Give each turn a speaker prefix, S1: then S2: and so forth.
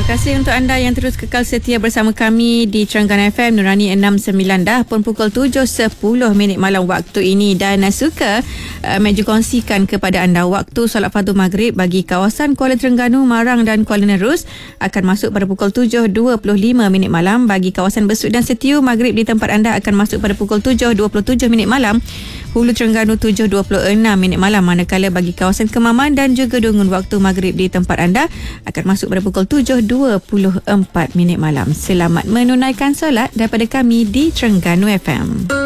S1: kasih untuk anda yang terus kekal setia bersama kami di Terengganu FM Nurani 69 dah pun pukul 7.10 malam waktu ini, dan suka Meju kongsikan kepada anda waktu solat fardu maghrib bagi kawasan Kuala Terengganu, Marang dan Kuala Nerus akan masuk pada pukul 7.25 malam. Bagi kawasan Besut dan Setiu, maghrib di tempat anda akan masuk pada pukul 7.27 malam. Hulu Terengganu 7.26 malam, manakala bagi kawasan Kemaman dan juga Dungun, waktu maghrib di tempat anda akan masuk pada pukul 7.24 malam. Selamat menunaikan solat daripada kami di Terengganu FM.